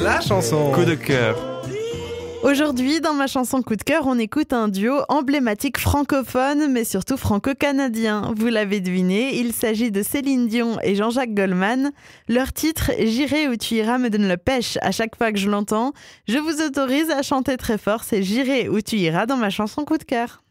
la chanson Coup de cœur. Aujourd'hui, dans ma chanson coup de cœur, on écoute un duo emblématique francophone, mais surtout franco-canadien. Vous l'avez deviné, il s'agit de Céline Dion et Jean-Jacques Goldman. Leur titre « J'irai où tu iras » me donne le pêche à chaque fois que je l'entends. Je vous autorise à chanter très fort, c'est « J'irai où tu iras » dans ma chanson coup de cœur.